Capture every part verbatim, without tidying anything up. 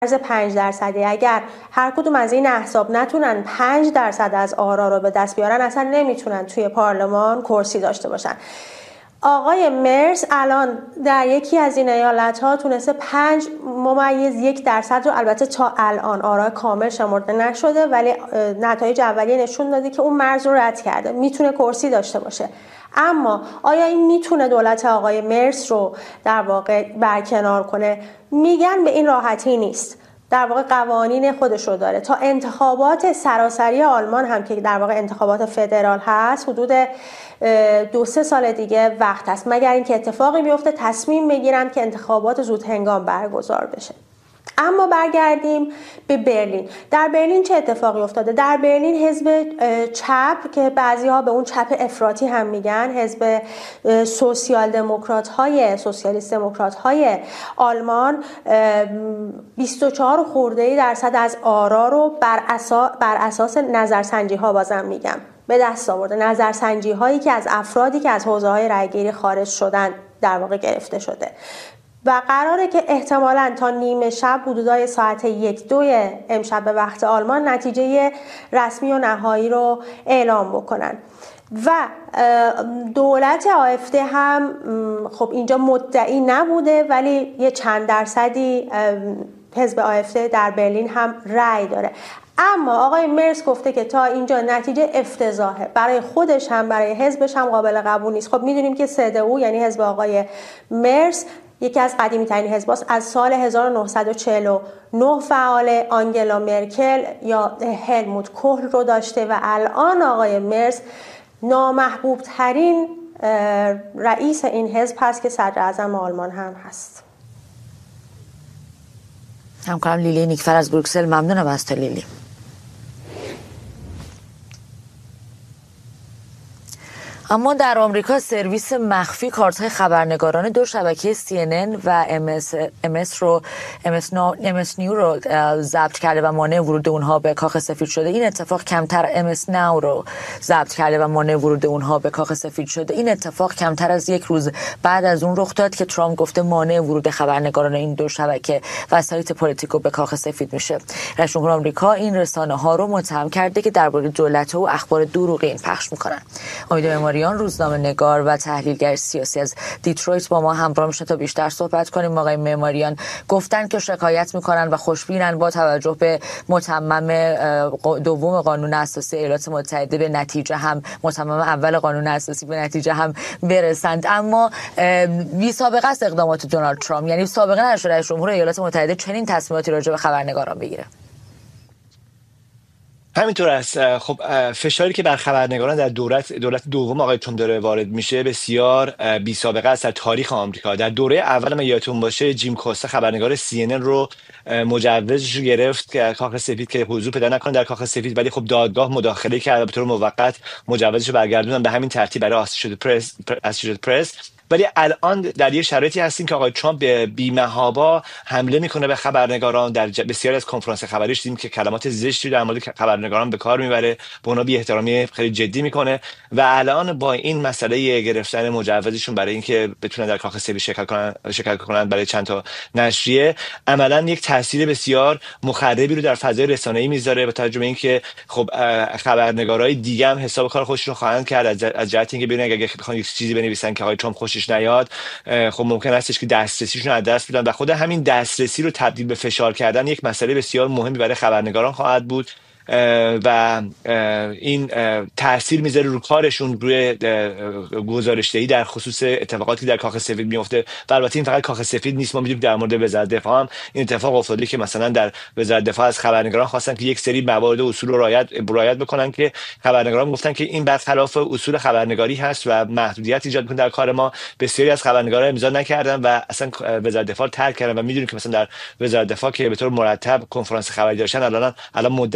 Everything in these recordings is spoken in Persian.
پنج درصدی. اگر هر کدوم از این احزاب نتونن پنج درصد از آرا رو به دست بیارن اصلا نمیتونن توی پارلمان کرسی داشته باشن. آقای مرس الان در یکی از این ایالت‌ها تونسته پنج ممیز یک درصد رو، البته تا الان آرا کامل شمرده نشده ولی نتایج اولیه نشون داده که اون مرز رو رد کرده، میتونه کرسی داشته باشه. اما آیا این میتونه دولت آقای مرس رو در واقع برکنار کنه؟ میگن به این راحتی نیست. در واقع قوانین خودش رو داره. تا انتخابات سراسری آلمان هم که در واقع انتخابات فدرال هست حدود دو سه سال دیگه وقت هست، مگر اینکه اتفاقی بیفته تصمیم بگیرن که انتخابات زود هنگام برگزار بشه. اما برگردیم به برلین. در برلین چه اتفاقی افتاده؟ در برلین حزب چپ که بعضی‌ها به اون چپ افراطی هم میگن، حزب سوسیال دموکرات های سوسیالیست دموکرات های آلمان بیست و چهار خورده درصد از آرا رو بر اساس بر اساس نظرسنجی ها بازم میگم به دست آورده. نظرسنجی هایی که از افرادی که از حوزه های رأیگیری خارج شدن در واقع گرفته شده و قراره که احتمالاً تا نیمه شب حدودای ساعت یک دو امشب به وقت آلمان نتیجه رسمی و نهایی رو اعلام بکنن. و دولت آفده هم خب اینجا مدعی نبوده ولی یه چند درصدی حزب آفده در برلین هم رأی داره. اما آقای مرس گفته که تا اینجا نتیجه افتضاحه، برای خودش هم برای حزبش هم قابل قبول نیست. خب میدونیم که سی دی او یعنی حزب آقای مرس یکی از قدیمی ترین حزباست، از سال هزار و نهصد و چهل و نه فعال. آنگلا مرکل یا هلموت کوهل رو داشته و الان آقای مرس نامحبوب ترین رئیس این حزب هست که صدر اعظم آلمان هم هست. همکارم لیلی نیکفر از بروکسل، ممنونم از تو لیلی. اما در آمریکا سرویس مخفی کارت‌های خبرنگاران دو شبکه سی ان ان و ام اس رو ام اس نیو رو ضبط کرده و مانع ورود اونها به کاخ سفید شده. این اتفاق کمتر ام اس ناو رو ضبط کرده و مانع ورود اونها به کاخ سفید شده. این اتفاق کمتر از یک روز بعد از اون رخ داد که ترامپ گفته مانع ورود خبرنگاران این دو شبکه و سایت پلیتیکو به کاخ سفید میشه. رئیس جمهور آمریکا این رسانه‌ها رو متهم کرده که درباره دولت و اخبار دروغین پخش می‌کنن. امید معماریان روزنامه‌نگار و تحلیلگر سیاسی از دیترویت با ما همراه میشه تا بیشتر صحبت کنیم. آقای معماریان گفتن که شکایت میکنن و خوشبینن با توجه به متمم دوم قانون اساسی ایالات متحده به نتیجه هم متمم اول قانون اساسی به نتیجه هم برسند. اما بی سابقه است اقدامات دونالد ترامپ، یعنی سابقه نداشته رئیس جمهور ایالات متحده چنین تصمیماتی راجع به خبرنگاران بگیره. همینطور است. خب فشاری که بر خبرنگاران در دولت دولت دوم آقای ترامپ داره وارد میشه بسیار بی سابقه است در تاریخ آمریکا. در دوره اول ما یادتون باشه جیم کوستا خبرنگار سی ان ان رو مجوزش رو گرفت که کاخ سفید که حضور پیدا نکنه در کاخ سفید، ولی خب دادگاه مداخله کرد به طور موقت مجوزش رو برگردوندن به همین ترتیب برای اسوشییتد پرس اسوشییتد پرس. ولی الان در یک شرایطی هستیم که آقای ترامپ به بی‌محابا حمله میکنه به خبرنگاران. در بسیاری از کنفرانس خبریش دیدیم که کلمات زشتی در مورد خبرنگاران به کار میبره، به اونا بی احترامی خیلی جدی میکنه و الان با این مسئله گرفتن مجوزشون برای اینکه بتونن در کاخ سفید شرکت کنن شرکت کنن برای چند تا نشریه، عملاً یک تاثیر بسیار مخربی رو در فضای رسانه‌ای میذاره، با توجه به اینکه خب خبرنگارای دیگه هم حساب کار خودشون رو خواهند کرد از جهت اینکه ببینن اگه بخوان یک چیزی بنویسن که آقای ترامپ خوشش نیاد، خب ممکن استش که دسترسیشون از دست بدن و خود همین دسترسی رو تبدیل به فشار کردن یک مسئله بسیار مهمی برای خبرنگاران خواهد بود و این تاثیر میذاره رو کارشون، روی گزارش‌دهی در خصوص اتفاقاتی در کاخ سفید میفته. و البته این فقط کاخ سفید نیست، ما می‌دونیم در مورد وزارت دفاع هم این اتفاق افتاده که مثلا در وزارت دفاع از خبرنگاران خواستن که یک سری موارد و اصول رو رعایت رعایت بکنن که خبرنگاران گفتن که این برخلاف اصول خبرنگاری هست و محدودیت ایجاد می‌کنه در کار ما. بسیاری از خبرنگاران امضا نکردن و اصلا وزارت دفاع رو ترک کردن و می‌دونیم که مثلا در وزارت دفاع که به طور مرتب کنفرانس خبری داشتن الان الان مدت هاست که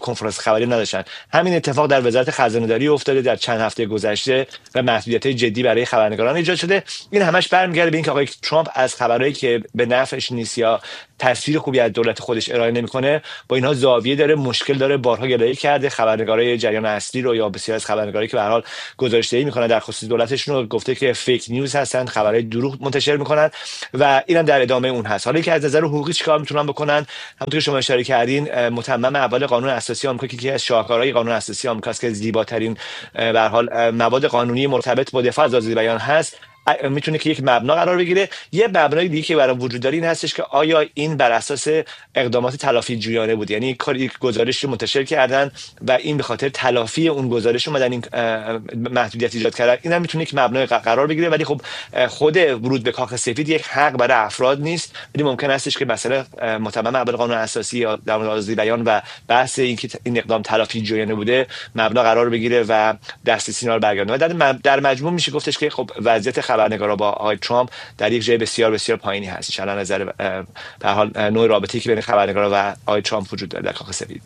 کنفرانس خبری نداشتن. همین اتفاق در وزارت خزانه‌داری افتاده در چند هفته گذشته و محدودیت‌های جدی برای خبرنگاران ایجاد شده. این همش برمیگرده به اینکه آقای ترامپ از خبرایی که به نفعش نیست یا تصویر خوبی از دولت خودش ارائه نمیکنه با اینها زاویه داره، مشکل داره. بارها گلایه کرده خبرنگارای جریان اصلی رو یا بسیار از خبرنگارایی که به هر حال گزارش‌دهی میکنن در خصوص دولتشون رو گفته که فیک نیوز هستن، خبرهای دروغ منتشر میکنن و اینم در ادامه اون هست. حالا که از نظر حقوقی چیکار میتونن بکنن؟ همونطور که شما اشاره کردین، متمم اول قانون اساسی آمریکا که یکی از شاهکارهای قانون اساسی آمریکا است که زیباترین به هر حال مواد قانونی مرتبط با دفاع از آزادی بیان هست، میتونه که یک مبنا قرار بگیره. یه مبنای دیگه که برای وجود داره این هستش که آیا این بر اساس اقدامات تلافی جویانه بود، یعنی کاری گزارش رو منتشر کردن و این به خاطر تلافی اون گزارش اومدن این محدودیت ایجاد کردن، اینم میتونه یک مبنای قرار بگیره. ولی خب خود ورود به کاخ سفید یک حق برای افراد نیست، ولی ممکن هستش که مثلا متمم اول قانون اساسی یا در مورد آزادی بیان و بحث اینکه این اقدام تلافی جویانه بوده مبنا قرار بگیره و دسترسی اینا رو برگردونه. در در مجموع میشه گفتش که خب وضعیت خبرنگارا با آقای ترامپ در یک جای بسیار بسیار پایینی هست. ان شاءالله نظر به هر حال نوع رابطه‌ای که بین خبرنگارا و آقای ترامپ وجود داره در کاخ سفید.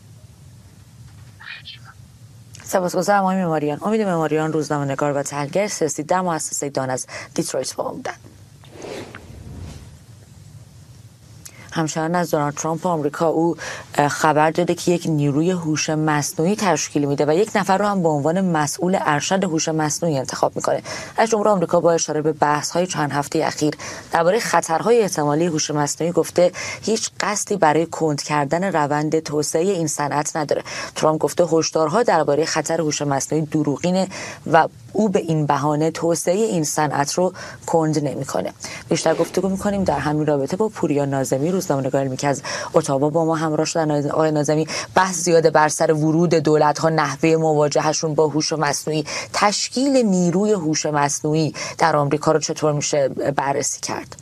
سپاسگزارم آقای معماریان. امید معماریان، روزنامه‌نگار و تحلیلگر سیاسی در مؤسسه دان از دیترویت با ما بودند. همچنان از دونالد ترامپ آمریکا او خبر داده که یک نیروی هوش مصنوعی تشکیل میده و یک نفر رو هم به عنوان مسئول ارشد هوش مصنوعی انتخاب میکنه. رئیس جمهور آمریکا با اشاره به بحث‌های چند هفته اخیر درباره خطرهای احتمالی هوش مصنوعی گفته هیچ قصدی برای کند کردن روند توسعه این صنعت نداره. ترامپ گفته هشدارها درباره خطر هوش مصنوعی دروغینه و او به این بهانه توسعه این صنعت رو کند نمیکنه. بیشتر گفتگو میکنیم در همین رابطه با پوریا ناظمی، روزنامه‌نگار علمی که از اتاوا با ما همراه شدن. آقای ناظمی، بحث زیاده بر سر ورود دولت‌ها، نحوه مواجهشون با هوش مصنوعی، تشکیل نیروی هوش مصنوعی در آمریکا رو چطور میشه بررسی کرد؟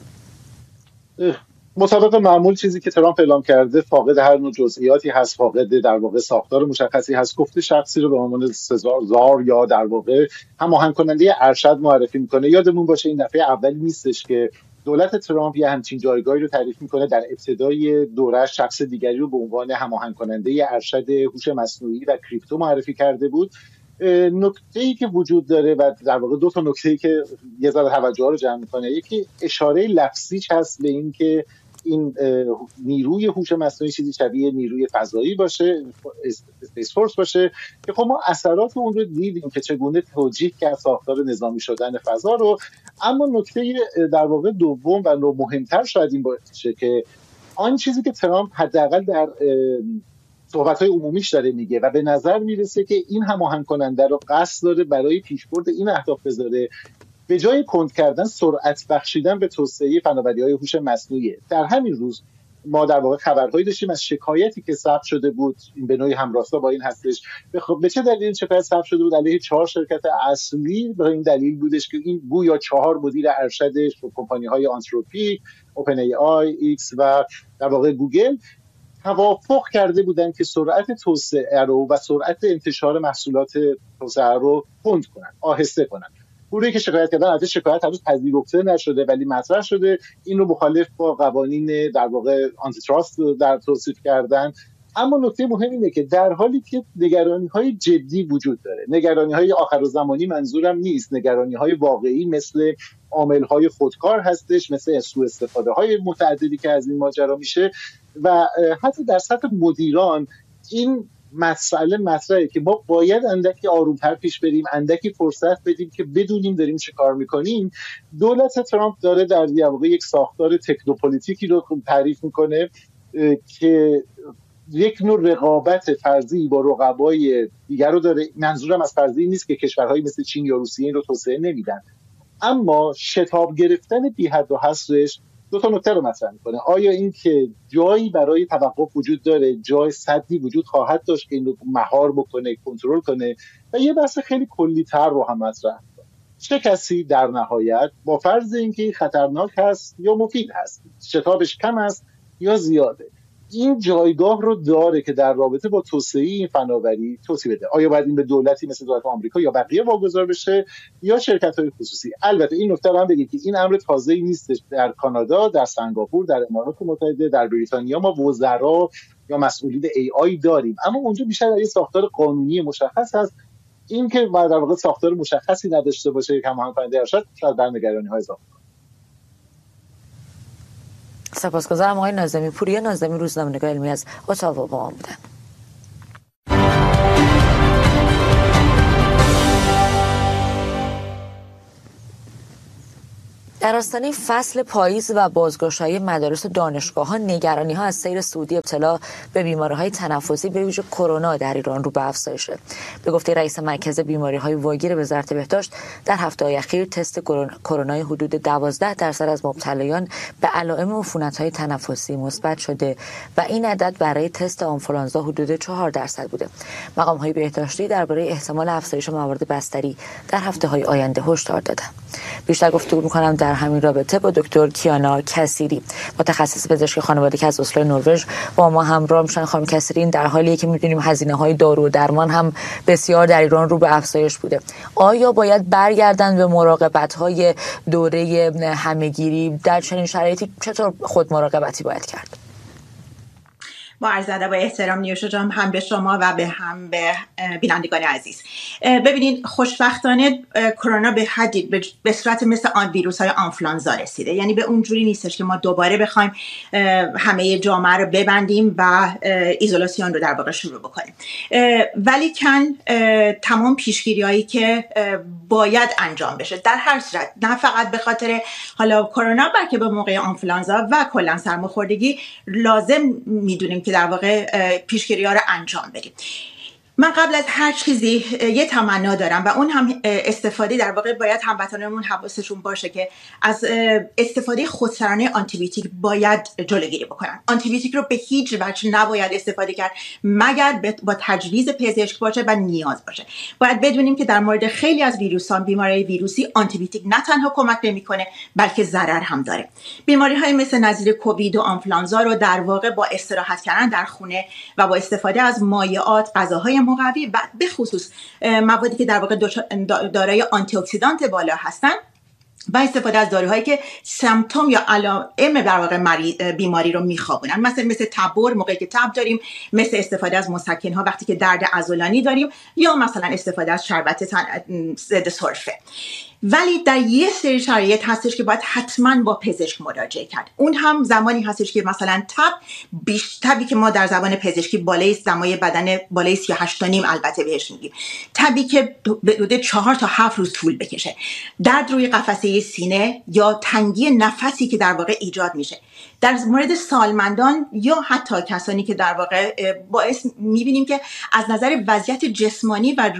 مطابق معمول چیزی که ترامپ اعلام کرده فاقد هر نوع جزئیاتی هست، فاقد در واقع ساختار مشخصی هست. گفته شخصی رو به عنوان سزار زار یا در واقع هماهنگ کننده ارشد معرفی میکنه. یادمون باشه این دفعه اولی نیستش که دولت ترامپ یه همچین جایگاهی رو تعریف میکنه. در ابتدای دوره شخص دیگری رو به عنوان هماهنگ کننده ارشد هوش مصنوعی و کریپتو معرفی کرده بود. نکته‌ای که وجود داره و در واقع دو تا نکته‌ای که یه ذره توجه رو جمع میکنه، یکی اشاره لفظیش هست به این که این نیروی هوش مصنوعی چیزی شبیه نیروی فضایی باشه، اسپیس فورس باشه، که خب ما اثرات اون رو دیدیم که چگونه توجیه کرد ساختار نظامی شدن فضا رو. اما نکته در واقع دوم و مهمتر شاید این باشه که آن چیزی که ترامپ حداقل در صحبت‌های عمومیش داره میگه و به نظر میرسه که این هماهنگ کننده رو قصد داره برای پیشبرد این اهداف بذاره، به جای کند کردن سرعت بخشیدن به توسعه فناوری‌های هوش مصنوعی. در همین روز ما در واقع خبرهایی داشتیم از شکایتی که ثبت شده بود، این به نوعی همراستا با این هستش. خب به چه دلیل شکایت ثبت شده بود؟ علیه چهار شرکت اصلی. به این دلیل بودش که این گویا چهار مدیر ارشد کمپانی‌های آنتروپیک، اوپن ای آی، ایکس و در واقع گوگل توافق کرده بودن که سرعت توسعه رو و سرعت انتشار محصولات توسعه رو کند کنن، آهسته کنن. گروهی که شکایت کردن البته شکایت هنوز پذیرفته نشده ولی مطرح شده، این رو مخالف با قوانین در واقع آنتی تراست در توصیف کردن. اما نکته مهم اینه که در حالی که نگرانی‌های جدی وجود داره، نگرانی‌های آخرالزمانی منظورم نیست، نگرانی‌های واقعی مثل عامل‌های خودکار هستش، مثل سوء استفاده‌های متعددی که از این ماجرا میشه و حتی در سطح مدیران این مسئله مطرحه که ما باید اندکی آرومتر پیش بریم، اندکی فرصت بدیم که بدونیم داریم چه کار میکنیم. دولت ترامپ داره در واقع یک ساختار تکنوپولیتیکی رو تعریف میکنه که یک نوع رقابت فرضی با رقبای دیگر رو داره. منظورم از فرضی نیست که کشورهایی مثل چین یا روسیه این رو توسعه نمیدن، اما شتاب گرفتن بی حد و حصرش دو تا نکته رو مطرح میکنه. آیا این که جایی برای توقف وجود داره، جای سدی وجود خواهد داشت که این رو مهار بکنه، کنترل کنه، و یه بحث خیلی کلی‌تر رو هم مطرح میکنه. چه کسی در نهایت با فرض اینکه خطرناک هست یا مفید هست، شتابش کم است یا زیاده، این جایگاه رو داره که در رابطه با توسعه این فناوری توصیه بده. آیا باید این به دولتی مثل دولت آمریکا یا بقیه واگذار بشه یا شرکت‌های خصوصی؟ البته این نکته رو هم بگید که این امر تازه‌ای نیستش. در کانادا، در سنگاپور، در امارات متحده، در بریتانیا ما وزرا یا مسئولین ای آی داریم، اما اونجا بیشتر یه ساختار قانونی مشخص هست. این که در واقع ساختار مشخصی نداشته باشه یک هماهنگ کننده ارشد شاید در نگرانی‌های اضافه. سپاسگزارم آقای ناظمی پوری. ناظمی روزنامه‌نگار علمی از اتاوا با ما بودن. در آستانه فصل پاییز و بازگشایی مدارس و دانشگاه‌ها نگرانی‌ها از سیر سعودی ابتلا به بیماری‌های تنفسی به ویژه کرونا در ایران رو به افزایشه. به گفته رئیس مرکز بیماری‌های واگیر وزارت بهداشت، در هفته‌های اخیر تست کرونا حدود دوازده درصد از مبتلایان به علائم عفونت‌های تنفسی مثبت شده و این عدد برای تست آنفولانزا حدود چهار درصد بوده. مقام‌های بهداشتی درباره احتمال افزایش موارد بستری در هفته‌های آینده هشدار دادند. بیشتر گفتگو می‌کنم در همین رابطه با دکتر کیانا کثیری، متخصص پزشکی خانواده که از اسلو نروژ با ما همراه میشن. خانم کثیری، در حالیه که می‌دونیم هزینه‌های دارو و درمان هم بسیار در ایران رو به افزایش بوده، آیا باید برگردن به مراقبت‌های دوره همه‌گیری؟ در چنین شرایطی چطور خود مراقبتی باید کرد؟ با عرض ادب و احترام نیوشا جان، هم به شما و به هم به بینندگان عزیز. ببینید، خوشبختانه کرونا به حدی به صورت مثل آن ویروس های آنفلانزا رسیده، یعنی به اونجوری نیستش که ما دوباره بخوایم همه جامعه رو ببندیم و ایزولاسیون رو در واقع شروع بکنیم. ولی کن تمام پیشگیری هایی که باید انجام بشه در هر صورت، نه فقط به خاطر حالا کرونا بلکه به موقع آنفلانزا و کلا سرماخوردگی، لازم میدونیم که در واقع پیشگیری ها رو انجام بدیم. من قبل از هر چیزی یه تمنا دارم و اون هم استفاده، در واقع باید هموطنانمون حواسشون باشه که از استفاده خودسرانه آنتی بیوتیک باید جلوگیری بکنن. آنتی بیوتیک رو به هیچ وجه نباید استفاده کرد مگر با تجویز پزشک باشه و نیاز باشه. باید بدونیم که در مورد خیلی از ویروسان، بیماری ویروسی، آنتی بیوتیک نه تنها کمک نمیکنه بلکه ضرر هم داره. بیماری های مثل نظیر کووید و آنفلانزا رو در واقع با استراحت کردن در خونه و با استفاده از مایعات، غذاهای مقوی و به خصوص موادی که در واقع دارای آنتی اکسیدانت بالا هستن و استفاده از داروهایی که سمپتوم یا علائم در واقع بیماری رو میخوابونن، مثلا مثل تبر موقعی که تب داریم، مثل استفاده از مسکن ها وقتی که درد عضلانی داریم، یا مثلا استفاده از شربت ضد سرفه. ولی در یه سری شرایط هستش که باید حتما با پزشک مراجعه کرد. اون هم زمانی هستش که مثلا تب بیش تبی که ما در زبان پزشکی بالای دمای بدن بالای سی و هشت و نیم البته بهش میگیم، تبی که حدود چهار تا هفت روز طول بکشه، درد روی قفسه سینه یا تنگی نفسی که در واقع ایجاد میشه. در مورد سالمندان یا حتی کسانی که در واقع باعث میبینیم که از نظر وضعیت جسمانی و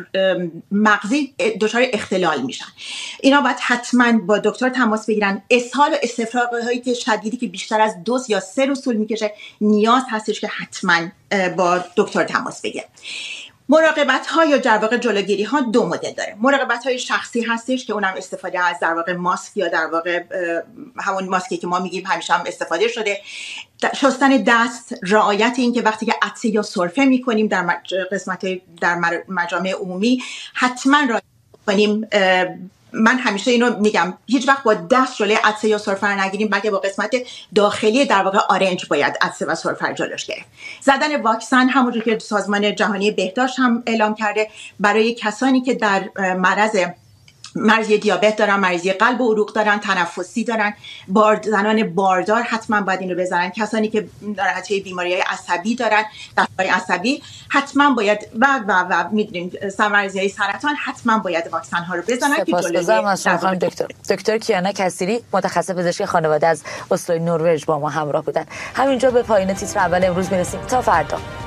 مغزی دچار اختلال میشن، اینا باید حتما با دکتر تماس بگیرن. اسهال و استفراغ هایی که شدیدی که بیشتر از دو یا سه روز طول میکشه، نیاز هستش که حتما با دکتر تماس بگیرن. مراقبت ها یا در واقع جلوگیری ها دو مدل داره. مراقبت های شخصی هستش که اونم استفاده از در واقع ماسک یا در واقع همون ماسکی که ما میگیم همیشه هم استفاده شده، شستن دست، رعایت این که وقتی که عطسه یا سرفه میکنیم در قسمت در مجامع عمومی حتما رعایت کنیم. من همیشه اینو میگم، هیچ وقت با دست جلوی عطسه یا سرفه رو نگیریم، بلکه با قسمت داخلی در واقع آرنج باید عطسه و سرفه رو جلوش گرفت. زدن واکسن همونجور که سازمان جهانی بهداشت هم اعلام کرده برای کسانی که در معرض مرضی دیابت دارن، مرضی قلب و عروق دارن، تنفسی دارن، بار زنان باردار حتما باید این رو بزنن. کسانی که ناراحتی بیماری‌های عصبی دارن، دستگاه عصبی حتما باید و و و می‌دونیم مرضی‌های سرطان حتما باید واکسن ها رو بزنن که جلوی دکتر دکتر کیانا کثیری، متخصص پزشکی خانواده از اسلو نروژ با ما همراه بودن. همینجا به پایان تیتر اول امروز میرسیم. تا فردا.